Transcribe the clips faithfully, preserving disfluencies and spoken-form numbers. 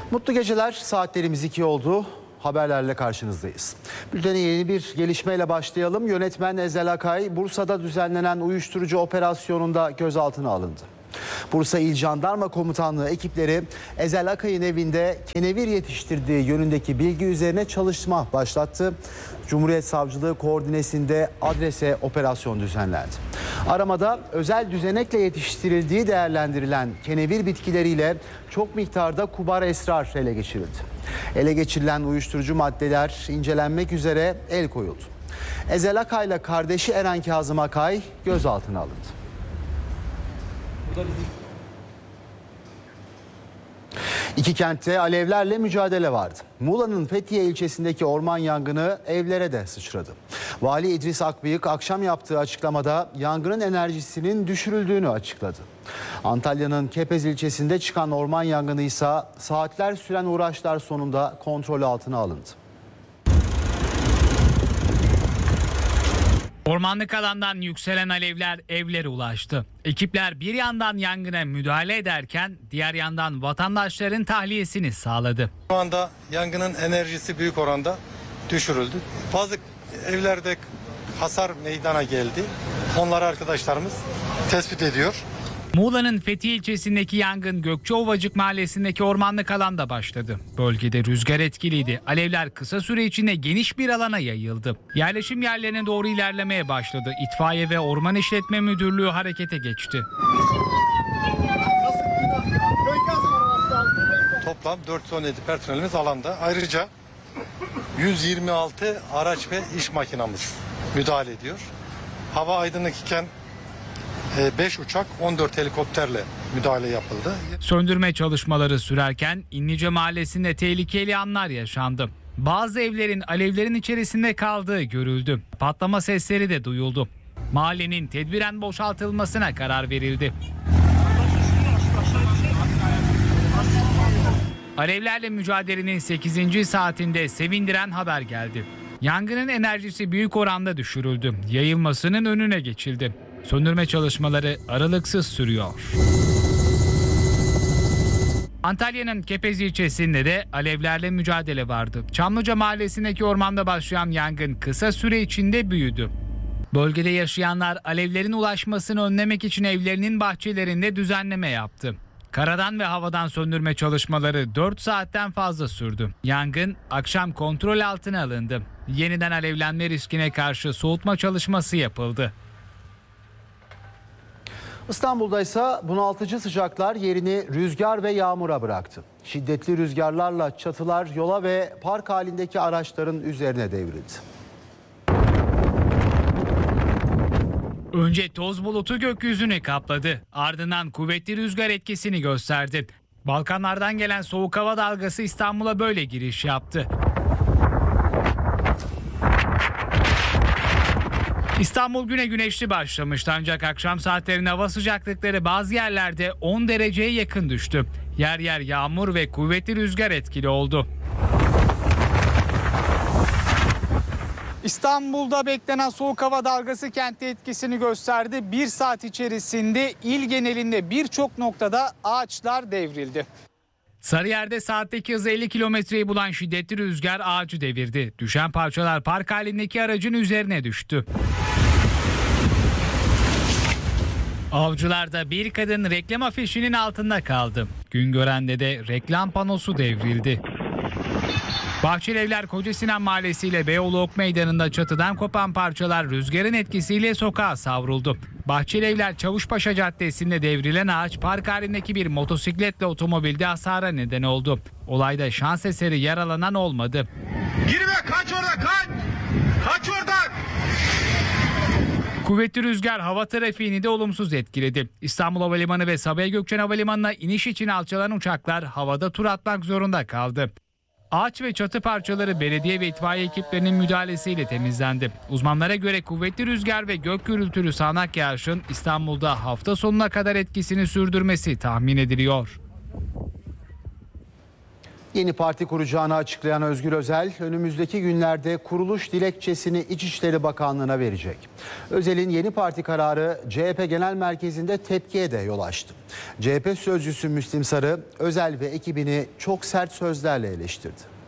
Mutlu geceler, saatlerimiz iki oldu. Haberlerle karşınızdayız. Bültene yeni bir gelişmeyle başlayalım. Yönetmen Ezel Akay, Bursa'da düzenlenen uyuşturucu operasyonunda gözaltına alındı. Bursa İl Jandarma Komutanlığı ekipleri Ezel Akay'ın evinde kenevir yetiştirdiği yönündeki bilgi üzerine çalışma başlattı. Cumhuriyet Savcılığı koordinesinde adrese operasyon düzenlendi. Aramada özel düzenekle yetiştirildiği değerlendirilen kenevir bitkileriyle çok miktarda kubar esrar ele geçirildi. Ele geçirilen uyuşturucu maddeler incelenmek üzere el koyuldu. Ezel Akay'la kardeşi Eren Kazım Akay gözaltına alındı. İki kentte alevlerle mücadele vardı. Muğla'nın Fethiye ilçesindeki orman yangını evlere de sıçradı. Vali İdris Akbıyık akşam yaptığı açıklamada yangının enerjisinin düşürüldüğünü açıkladı. Antalya'nın Kepez ilçesinde çıkan orman yangını ise saatler süren uğraşlar sonunda kontrol altına alındı. Ormanlık alandan yükselen alevler evlere ulaştı. Ekipler bir yandan yangına müdahale ederken diğer yandan vatandaşların tahliyesini sağladı. Şu anda yangının enerjisi büyük oranda düşürüldü. Bazı evlerde hasar meydana geldi. Onları arkadaşlarımız tespit ediyor. Muğla'nın Fethiye ilçesindeki yangın Gökçeovacık mahallesindeki ormanlık alanda başladı. Bölgede rüzgar etkiliydi. Alevler kısa süre içinde geniş bir alana yayıldı. Yerleşim yerlerine doğru ilerlemeye başladı. İtfaiye ve Orman İşletme Müdürlüğü harekete geçti. Toplam dört yüz on yedi personelimiz alanda. Ayrıca yüz yirmi altı araç ve iş makinamız müdahale ediyor. Hava aydınlık iken beş uçak on dört helikopterle müdahale yapıldı. Söndürme çalışmaları sürerken İnlice Mahallesi'nde tehlikeli anlar yaşandı. Bazı evlerin alevlerin içerisinde kaldığı görüldü. Patlama sesleri de duyuldu. Mahallenin tedbiren boşaltılmasına karar verildi. Alevlerle mücadelenin sekizinci saatinde sevindiren haber geldi. Yangının enerjisi büyük oranda düşürüldü. Yayılmasının önüne geçildi. Söndürme çalışmaları aralıksız sürüyor. Antalya'nın Kepez ilçesinde de alevlerle mücadele vardı. Çamlıca mahallesindeki ormanda başlayan yangın kısa süre içinde büyüdü. Bölgede yaşayanlar alevlerin ulaşmasını önlemek için evlerinin bahçelerinde düzenleme yaptı. Karadan ve havadan söndürme çalışmaları dört saatten fazla sürdü. Yangın akşam kontrol altına alındı. Yeniden alevlenme riskine karşı soğutma çalışması yapıldı. İstanbul'da ise bunaltıcı sıcaklar yerini rüzgar ve yağmura bıraktı. Şiddetli rüzgarlarla çatılar yola ve park halindeki araçların üzerine devrildi. Önce toz bulutu gökyüzünü kapladı. Ardından kuvvetli rüzgar etkisini gösterdi. Balkanlardan gelen soğuk hava dalgası İstanbul'a böyle giriş yaptı. İstanbul güne güneşli başlamıştı ancak akşam saatlerinde hava sıcaklıkları bazı yerlerde on dereceye yakın düştü. Yer yer yağmur ve kuvvetli rüzgar etkili oldu. İstanbul'da beklenen soğuk hava dalgası kentte etkisini gösterdi. Bir saat içerisinde il genelinde birçok noktada ağaçlar devrildi. Sarıyer'de saatteki hızı elli kilometreyi bulan şiddetli rüzgar ağacı devirdi. Düşen parçalar park halindeki aracın üzerine düştü. Avcılar'da bir kadın reklam afişinin altında kaldı. Güngören'de de reklam panosu devrildi. Bahçelievler Kocasinan Mahallesi ile Beyoğlu Ok Meydanı'nda çatıdan kopan parçalar rüzgarın etkisiyle sokağa savruldu. Bahçelievler Çavuşpaşa Caddesi'nde devrilen ağaç park halindeki bir motosikletle otomobilde hasara neden oldu. Olayda şans eseri yaralanan olmadı. Girme, kaç orada, kaç! Kaç oradan! Kuvvetli rüzgar hava trafiğini de olumsuz etkiledi. İstanbul Havalimanı ve Sabiha Gökçen Havalimanı'na iniş için alçalan uçaklar havada tur atmak zorunda kaldı. Ağaç ve çatı parçaları belediye ve itfaiye ekiplerinin müdahalesiyle temizlendi. Uzmanlara göre kuvvetli rüzgar ve gök gürültülü sağanak yağışın İstanbul'da hafta sonuna kadar etkisini sürdürmesi tahmin ediliyor. Yeni parti kuracağını açıklayan Özgür Özel, önümüzdeki günlerde kuruluş dilekçesini İçişleri Bakanlığı'na verecek. Özel'in yeni parti kararı C H P Genel Merkezi'nde tepkiye de yol açtı. C H P sözcüsü Müslim Sarı, Özel ve ekibini çok sert sözlerle eleştirdi.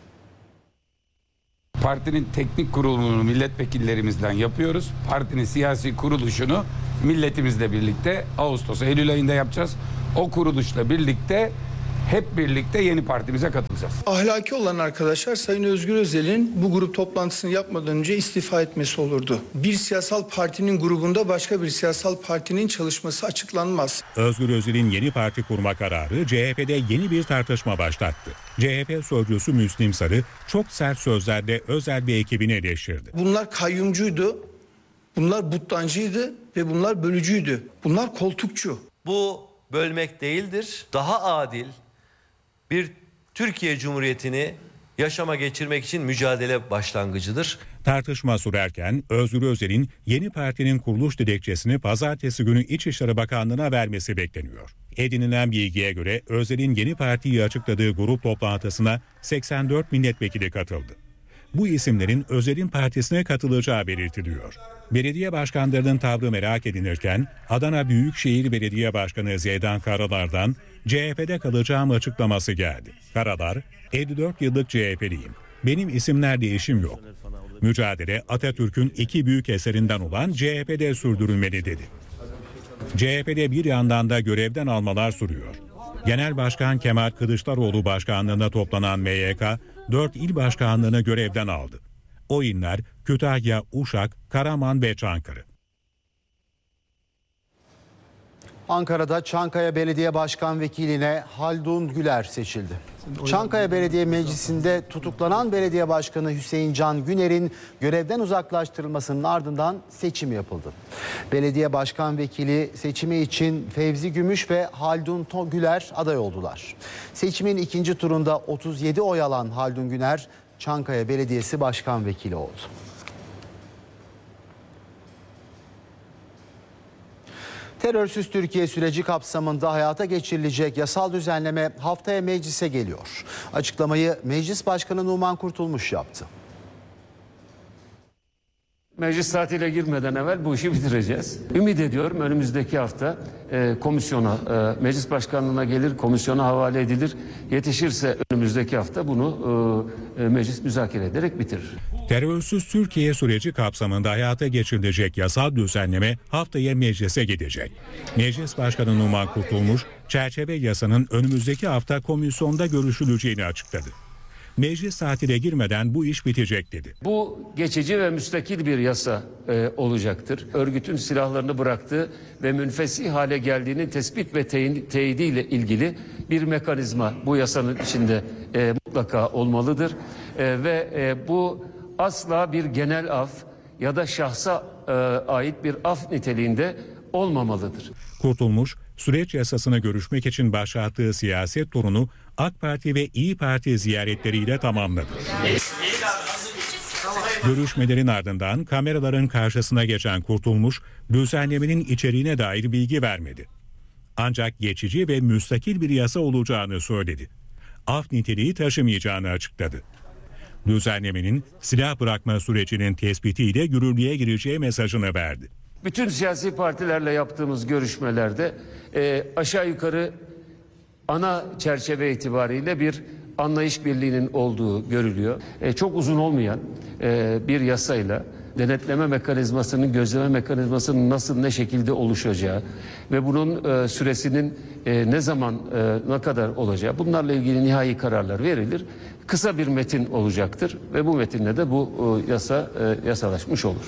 Partinin teknik kurulunu milletvekillerimizden yapıyoruz. Partinin siyasi kuruluşunu milletimizle birlikte Ağustos, Eylül ayında yapacağız. O kuruluşla birlikte hep birlikte yeni partimize katılacağız. Ahlaki olan arkadaşlar Sayın Özgür Özel'in bu grup toplantısını yapmadan önce istifa etmesi olurdu. Bir siyasal partinin grubunda başka bir siyasal partinin çalışması açıklanmaz. Özgür Özel'in yeni parti kurma kararı C H P'de yeni bir tartışma başlattı. C H P sözcüsü Müslim Sarı çok sert sözlerle Özel ve ekibini eleştirdi. Bunlar kayyumcuydu, bunlar buttancıydı ve bunlar bölücüydü. Bunlar koltukçu. Bu bölmek değildir, daha adil bir Türkiye Cumhuriyeti'ni yaşama geçirmek için mücadele başlangıcıdır. Tartışma sürerken Özgür Özel'in yeni partinin kuruluş dilekçesini pazartesi günü İçişleri Bakanlığı'na vermesi bekleniyor. Edinilen bilgiye göre Özel'in yeni partiyi açıkladığı grup toplantısına seksen dört milletvekili katıldı. Bu isimlerin Özel'in partisine katılacağı belirtiliyor. Belediye başkanlarının tavrı merak edilirken Adana Büyükşehir Belediye Başkanı Zeydan Karalar'dan C H P'de kalacağım açıklaması geldi. Karalar, elli dört yıllık C H P'liyim. Benim isimler değişim yok. Mücadele Atatürk'ün iki büyük eserinden olan C H P'de sürdürülmeli dedi. C H P'de bir yandan da görevden almalar sürüyor. Genel Başkan Kemal Kılıçdaroğlu başkanlığında toplanan M Y K, dört il başkanlığını görevden aldı. O iller Kütahya, Uşak, Karaman ve Çankırı. Ankara'da Çankaya Belediye Başkan Vekiline Haldun Güler seçildi. Çankaya Belediye Meclisi'nde tutuklanan belediye başkanı Hüseyin Can Güner'in görevden uzaklaştırılmasının ardından seçim yapıldı. Belediye Başkan Vekili seçimi için Fevzi Gümüş ve Haldun Güler aday oldular. Seçimin ikinci turunda otuz yedi oy alan Haldun Güner, Çankaya Belediyesi Başkan Vekili oldu. Terörsüz Türkiye süreci kapsamında hayata geçirilecek yasal düzenleme haftaya meclise geliyor. Açıklamayı Meclis Başkanı Numan Kurtulmuş yaptı. Meclis tatile girmeden evvel bu işi bitireceğiz. Ümit ediyorum önümüzdeki hafta e, komisyona, e, meclis başkanlığına gelir, komisyona havale edilir. Yetişirse önümüzdeki hafta bunu e, e, meclis müzakere ederek bitirir. Terörsüz Türkiye süreci kapsamında hayata geçirilecek yasal düzenleme haftaya meclise gidecek. Meclis Başkanı Numan Kurtulmuş, çerçeve yasanın önümüzdeki hafta komisyonda görüşüleceğini açıkladı. Meclis tatile girmeden bu iş bitecek dedi. Bu geçici ve müstakil bir yasa e, olacaktır. Örgütün silahlarını bıraktığı ve münfesih hale geldiğinin tespit ve teyin, teyidiyle ilgili bir mekanizma bu yasanın içinde e, mutlaka olmalıdır. E, ve e, bu asla bir genel af ya da şahsa e, ait bir af niteliğinde olmamalıdır. Kurtulmuş, süreç yasasını görüşmek için başlattığı siyaset turunu AK Parti ve İYİ Parti ziyaretleriyle tamamladı. Görüşmelerin ardından kameraların karşısına geçen Kurtulmuş, düzenlemenin içeriğine dair bilgi vermedi. Ancak geçici ve müstakil bir yasa olacağını söyledi. Af niteliği taşımayacağını açıkladı. Düzenlemenin silah bırakma sürecinin tespitiyle yürürlüğe gireceği mesajını verdi. Bütün siyasi partilerle yaptığımız görüşmelerde e, aşağı yukarı ana çerçeve itibariyle bir anlayış birliğinin olduğu görülüyor. E, çok uzun olmayan e, bir yasayla denetleme mekanizmasının, gözleme mekanizmasının nasıl, ne şekilde oluşacağı ve bunun e, süresinin e, ne zaman, e, ne kadar olacağı, bunlarla ilgili nihai kararlar verilir. Kısa bir metin olacaktır ve bu metinle de bu e, yasa e, yasalaşmış olur.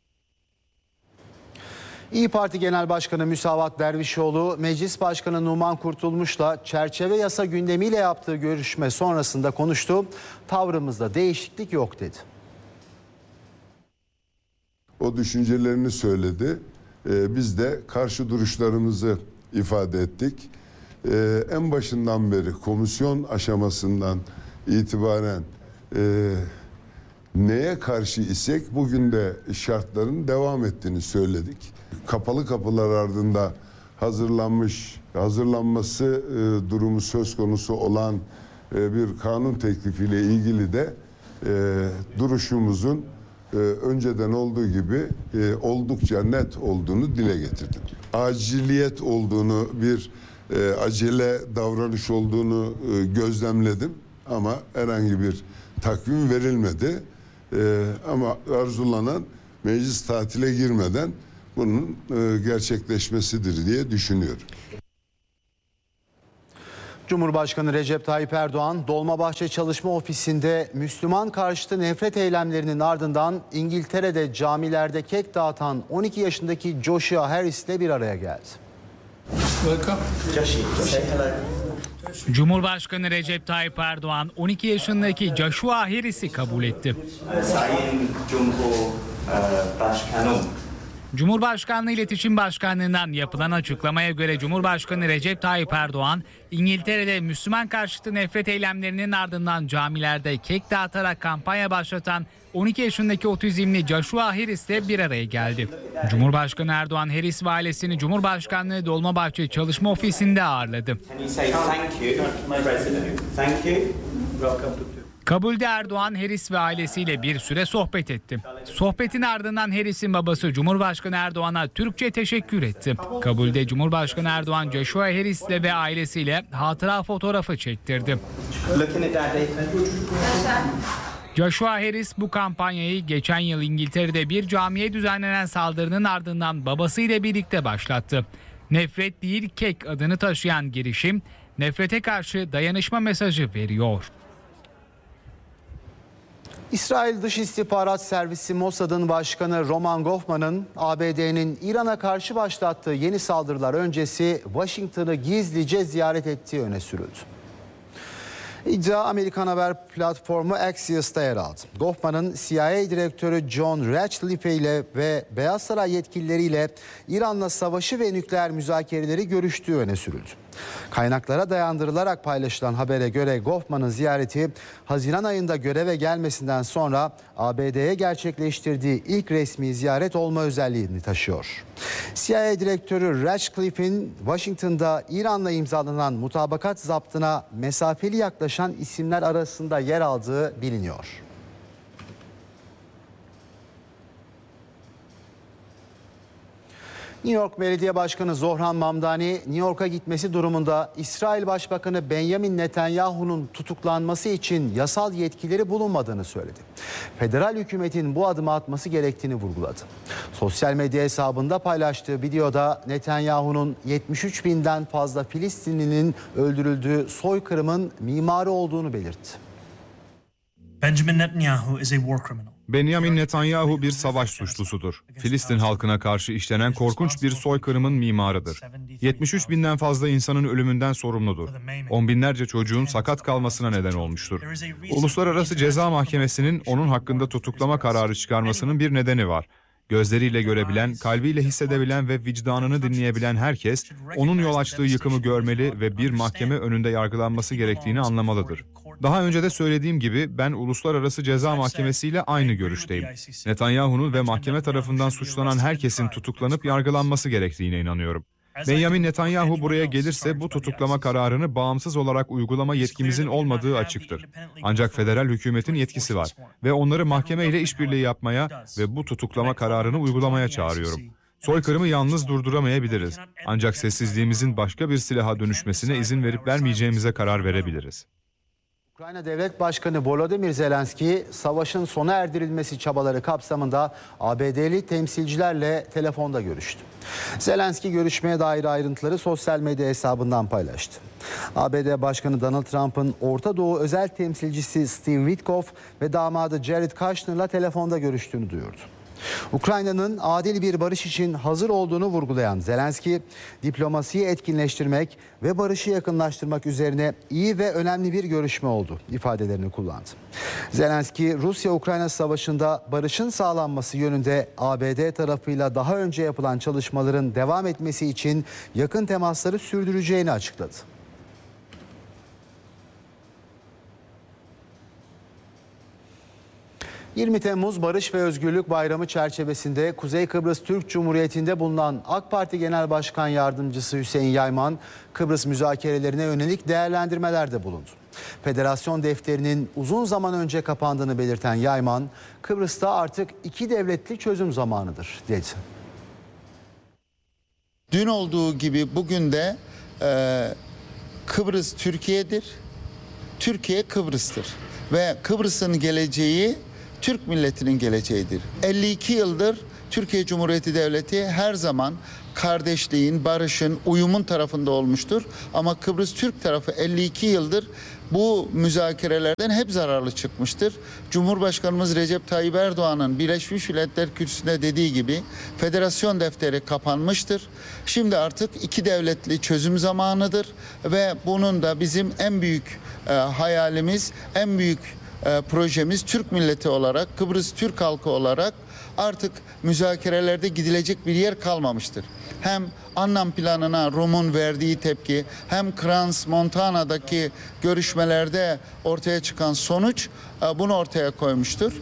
İYİ Parti Genel Başkanı Müsavat Dervişoğlu, Meclis Başkanı Numan Kurtulmuş'la çerçeve yasa gündemiyle yaptığı görüşme sonrasında konuştu. Tavrımızda değişiklik yok dedi. O düşüncelerini söyledi. Ee, biz de karşı duruşlarımızı ifade ettik. Ee, en başından beri komisyon aşamasından itibaren e, neye karşı isek bugün de şartların devam ettiğini söyledik. Kapalı kapılar ardında hazırlanmış, hazırlanması e, durumu söz konusu olan e, bir kanun teklifiyle ilgili de e, duruşumuzun e, önceden olduğu gibi e, oldukça net olduğunu dile getirdim. Aciliyet olduğunu, bir e, acele davranış olduğunu e, gözlemledim ama herhangi bir takvim verilmedi. E, ama arzulanan meclis tatile girmeden bunun e, gerçekleşmesidir diye düşünüyorum. Cumhurbaşkanı Recep Tayyip Erdoğan, Dolmabahçe Çalışma Ofisi'nde Müslüman karşıtı nefret eylemlerinin ardından İngiltere'de camilerde kek dağıtan on iki yaşındaki Joshua Harris ile bir araya geldi. Cumhurbaşkanı Recep Tayyip Erdoğan on iki yaşındaki Joshua Harris'i kabul etti. Cumhurbaşkanlığı İletişim Başkanlığı'ndan yapılan açıklamaya göre Cumhurbaşkanı Recep Tayyip Erdoğan, İngiltere'de Müslüman karşıtı nefret eylemlerinin ardından camilerde kek dağıtarak kampanya başlatan on iki yaşındaki otizmli Joshua Harris ile bir araya geldi. Cumhurbaşkanı Erdoğan, Harris ve ailesini Cumhurbaşkanlığı Dolmabahçe Çalışma Ofisi'nde ağırladı. Kabulde Erdoğan, Harris ve ailesiyle bir süre sohbet etti. Sohbetin ardından Harris'in babası Cumhurbaşkanı Erdoğan'a Türkçe teşekkür etti. Kabulde Cumhurbaşkanı Erdoğan, Joshua Harris'le ve ailesiyle hatıra fotoğrafı çektirdi. Joshua Harris bu kampanyayı geçen yıl İngiltere'de bir camiye düzenlenen saldırının ardından babasıyla birlikte başlattı. Nefret değil kek adını taşıyan girişim, nefrete karşı dayanışma mesajı veriyor. İsrail Dış İstihbarat Servisi Mossad'ın başkanı Roman Goffman'ın A B D'nin İran'a karşı başlattığı yeni saldırılar öncesi Washington'ı gizlice ziyaret ettiği öne sürüldü. İddia Amerikan haber platformu Axios'ta yer aldı. Goffman'ın C I A direktörü John Ratcliffe ile ve Beyaz Saray yetkilileriyle İran'la savaşı ve nükleer müzakereleri görüştüğü öne sürüldü. Kaynaklara dayandırılarak paylaşılan habere göre Goffman'ın ziyareti Haziran ayında göreve gelmesinden sonra A B D'ye gerçekleştirdiği ilk resmi ziyaret olma özelliğini taşıyor. C I A direktörü Ratcliffe'in Washington'da İran'la imzalanan mutabakat zaptına mesafeli yaklaşan isimler arasında yer aldığı biliniyor. New York Belediye Başkanı Zohran Mamdani, New York'a gitmesi durumunda İsrail Başbakanı Benjamin Netanyahu'nun tutuklanması için yasal yetkileri bulunmadığını söyledi. Federal hükümetin bu adımı atması gerektiğini vurguladı. Sosyal medya hesabında paylaştığı videoda Netanyahu'nun yetmiş üç binden fazla Filistinlinin öldürüldüğü soykırımın mimarı olduğunu belirtti. Benjamin Netanyahu is a war criminal. Benjamin Netanyahu bir savaş suçlusudur. Filistin halkına karşı işlenen korkunç bir soykırımın mimarıdır. yetmiş üç binden fazla insanın ölümünden sorumludur. On binlerce çocuğun sakat kalmasına neden olmuştur. Uluslararası Ceza Mahkemesi'nin onun hakkında tutuklama kararı çıkarmasının bir nedeni var. Gözleriyle görebilen, kalbiyle hissedebilen ve vicdanını dinleyebilen herkes onun yol açtığı yıkımı görmeli ve bir mahkeme önünde yargılanması gerektiğini anlamalıdır. Daha önce de söylediğim gibi ben Uluslararası Ceza Mahkemesi ile aynı görüşteyim. Netanyahu'nun ve mahkeme tarafından suçlanan herkesin tutuklanıp yargılanması gerektiğine inanıyorum. Benjamin Netanyahu buraya gelirse bu tutuklama kararını bağımsız olarak uygulama yetkimizin olmadığı açıktır. Ancak federal hükümetin yetkisi var ve onları mahkeme ile işbirliği yapmaya ve bu tutuklama kararını uygulamaya çağırıyorum. Soykırımı yalnız durduramayabiliriz. Ancak sessizliğimizin başka bir silaha dönüşmesine izin verip vermeyeceğimize karar verebiliriz. Ukrayna Devlet Başkanı Volodymyr Zelenski, savaşın sona erdirilmesi çabaları kapsamında A B D'li temsilcilerle telefonda görüştü. Zelenski görüşmeye dair ayrıntıları sosyal medya hesabından paylaştı. A B D Başkanı Donald Trump'ın Orta Doğu özel temsilcisi Steve Witkoff ve damadı Jared Kushner'la telefonda görüştüğünü duyurdu. Ukrayna'nın adil bir barış için hazır olduğunu vurgulayan Zelenski, diplomasiyi etkinleştirmek ve barışı yakınlaştırmak üzerine iyi ve önemli bir görüşme oldu ifadelerini kullandı. Zelenski, Rusya-Ukrayna savaşında barışın sağlanması yönünde A B D tarafıyla daha önce yapılan çalışmaların devam etmesi için yakın temasları sürdüreceğini açıkladı. yirmi Temmuz Barış ve Özgürlük Bayramı çerçevesinde Kuzey Kıbrıs Türk Cumhuriyeti'nde bulunan AK Parti Genel Başkan Yardımcısı Hüseyin Yayman, Kıbrıs müzakerelerine yönelik değerlendirmelerde bulundu. Federasyon defterinin uzun zaman önce kapandığını belirten Yayman, Kıbrıs'ta artık iki devletli çözüm zamanıdır dedi. Dün olduğu gibi bugün de e, Kıbrıs Türkiye'dir, Türkiye Kıbrıs'tır ve Kıbrıs'ın geleceği Türk milletinin geleceğidir. elli iki yıldır Türkiye Cumhuriyeti Devleti her zaman kardeşliğin, barışın, uyumun tarafında olmuştur. Ama Kıbrıs Türk tarafı elli iki yıldır bu müzakerelerden hep zararlı çıkmıştır. Cumhurbaşkanımız Recep Tayyip Erdoğan'ın Birleşmiş Milletler Kürsüsü'nde dediği gibi federasyon defteri kapanmıştır. Şimdi artık iki devletli çözüm zamanıdır ve bunun da bizim en büyük e, hayalimiz, en büyük e, projemiz Türk milleti olarak, Kıbrıs Türk halkı olarak artık müzakerelerde gidilecek bir yer kalmamıştır. Hem Annan planına Rum'un verdiği tepki, hem Crans Montana'daki görüşmelerde ortaya çıkan sonuç bunu ortaya koymuştur.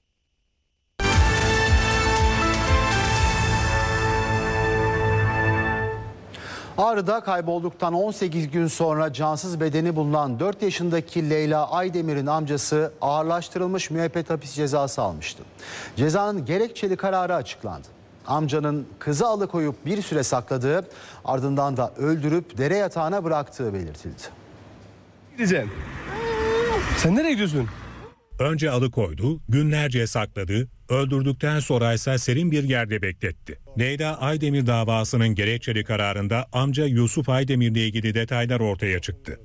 Ağrı'da kaybolduktan on sekiz gün sonra cansız bedeni bulunan dört yaşındaki Leyla Aydemir'in amcası ağırlaştırılmış müebbet hapis cezası almıştı. Cezanın gerekçeli kararı açıklandı. Amcanın kızı alıkoyup bir süre sakladığı, ardından da öldürüp dere yatağına bıraktığı belirtildi. Gideceksin. Sen nereye gidiyorsun? Önce alıkoydu, günlerce sakladı, öldürdükten sonra ise serin bir yerde bekletti. Leyla Aydemir davasının gerekçeli kararında amca Yusuf Aydemir'le ilgili detaylar ortaya çıktı.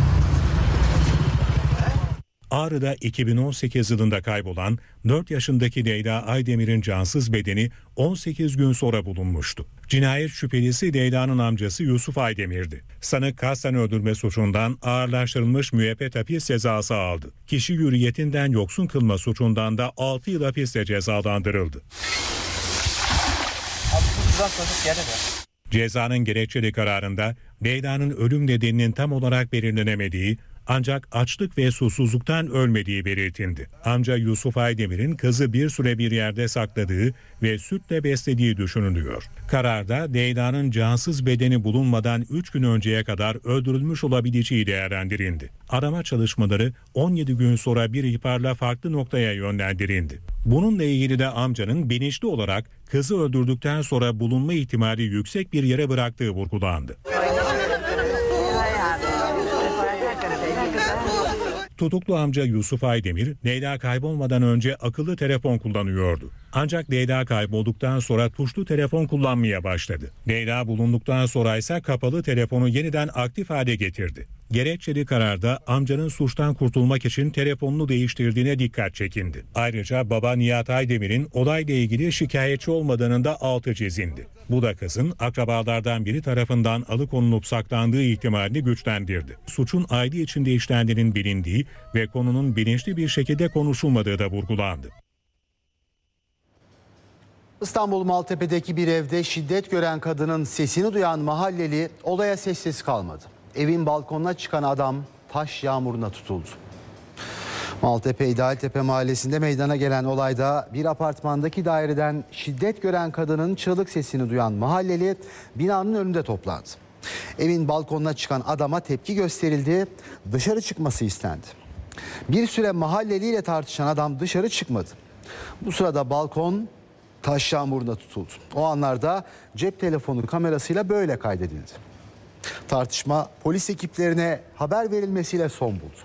Ağrı'da iki bin on sekiz yılında kaybolan dört yaşındaki Leyla Aydemir'in cansız bedeni on sekiz gün sonra bulunmuştu. Cinayet şüphelisi Leyla'nın amcası Yusuf Aydemir'di. Sanık kasten öldürme suçundan ağırlaştırılmış müebbet hapis cezası aldı. Kişi hürriyetinden yoksun kılma suçundan da altı yıl hapisle cezalandırıldı. Cezanın gerekçeli kararında Leyla'nın ölüm nedeninin tam olarak belirlenemediği, ancak açlık ve susuzluktan ölmediği belirtildi. Amca Yusuf Aydemir'in kızı bir süre bir yerde sakladığı ve sütle beslediği düşünülüyor. Kararda Leyla'nın cansız bedeni bulunmadan üç gün önceye kadar öldürülmüş olabileceği değerlendirildi. Arama çalışmaları on yedi gün sonra bir ihbarla farklı noktaya yönlendirildi. Bununla ilgili de amcanın bilinçli olarak kızı öldürdükten sonra bulunma ihtimali yüksek bir yere bıraktığı vurgulandı. Tutuklu amca Yusuf Aydemir, Leyla kaybolmadan önce akıllı telefon kullanıyordu. Ancak Leyla kaybolduktan sonra tuşlu telefon kullanmaya başladı. Leyla bulunduktan sonra ise kapalı telefonu yeniden aktif hale getirdi. Gerekçeli kararda amcanın suçtan kurtulmak için telefonunu değiştirdiğine dikkat çekildi. Ayrıca baba Nihat Aydemir'in olayla ilgili şikayetçi olmadığının da altı çizildi. Bu da kızın akrabalardan biri tarafından alıkonulup saklandığı ihtimalini güçlendirdi. Suçun aile içinde işlendiğinin bilindiği ve konunun bilinçli bir şekilde konuşulmadığı da vurgulandı. İstanbul Maltepe'deki bir evde şiddet gören kadının sesini duyan mahalleli olaya sessiz kalmadı. Evin balkonuna çıkan adam taş yağmuruna tutuldu. Maltepe İdealtepe mahallesinde meydana gelen olayda bir apartmandaki daireden şiddet gören kadının çığlık sesini duyan mahalleli binanın önünde toplandı. Evin balkonuna çıkan adama tepki gösterildi, dışarı çıkması istendi. Bir süre mahalleliyle tartışan adam dışarı çıkmadı. Bu sırada balkon taş yağmuruna tutuldu. O anlarda cep telefonu kamerasıyla böyle kaydedildi. Tartışma polis ekiplerine haber verilmesiyle son buldu.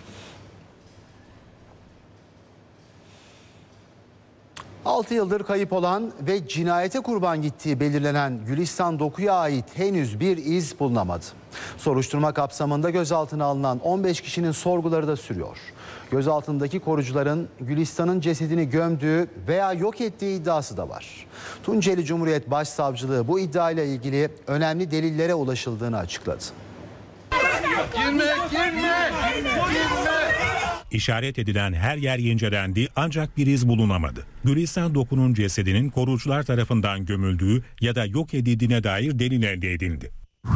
altı yıldır kayıp olan ve cinayete kurban gittiği belirlenen Gülistan Doku'ya ait henüz bir iz bulunamadı. Soruşturma kapsamında gözaltına alınan on beş kişinin sorguları da sürüyor. Gözaltındaki korucuların Gülistan'ın cesedini gömdüğü veya yok ettiği iddiası da var. Tunceli Cumhuriyet Başsavcılığı bu iddiayla ilgili önemli delillere ulaşıldığını açıkladı. Girme, girme, girme. İşaret edilen her yer incelendi ancak bir iz bulunamadı. Gülistan Doku'nun cesedinin korucular tarafından gömüldüğü ya da yok edildiğine dair delil elde edildi.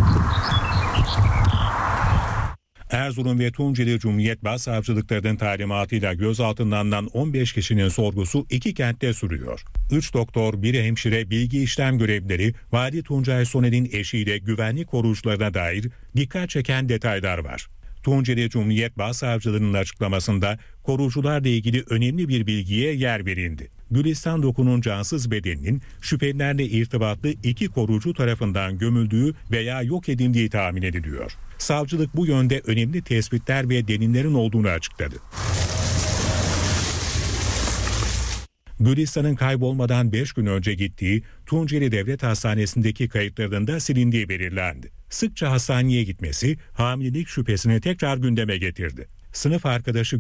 Erzurum ve Tunceli Cumhuriyet Başsavcılıklarının talimatıyla gözaltına alınan on beş kişinin sorgusu iki kentte sürüyor. üç doktor, bir hemşire, bilgi işlem görevlileri, Vali Tuncay Soner'in eşiyle güvenlik korucularına dair dikkat çeken detaylar var. Tunceli Cumhuriyet Başsavcılığı'nın açıklamasında korucularla ilgili önemli bir bilgiye yer verildi. Gülistan Doku'nun cansız bedeninin şüphelilerle irtibatlı iki korucu tarafından gömüldüğü veya yok edildiği tahmin ediliyor. Savcılık bu yönde önemli tespitler ve delillerin olduğunu açıkladı. Gülistan'ın kaybolmadan beş gün önce gittiği Tunceli Devlet Hastanesi'ndeki kayıtlarının da silindiği belirlendi. Sıkça hastaneye gitmesi hamilelik şüphesini tekrar gündeme getirdi. Sınıf arkadaşı